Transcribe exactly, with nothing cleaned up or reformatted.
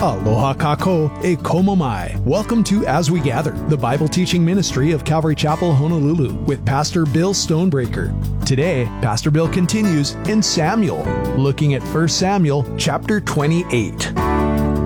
Aloha kako e komo mai. Welcome to As We Gather, the Bible teaching ministry of Calvary Chapel, Honolulu, with Pastor Bill Stonebreaker. Today, Pastor Bill continues in Samuel, looking at First Samuel chapter twenty-eight.